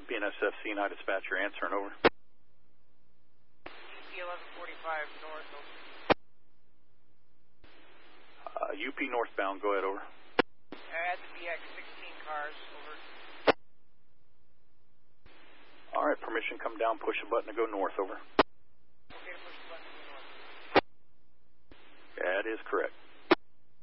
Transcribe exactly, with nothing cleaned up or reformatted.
B N S F C nine dispatcher answering, over. E P eleven forty-five north, over. Uh, U P northbound, go ahead, over. At the B X sixteen cars, over. All right, permission, come down, push a button to go north, over. Okay, push the button to go north. That is correct.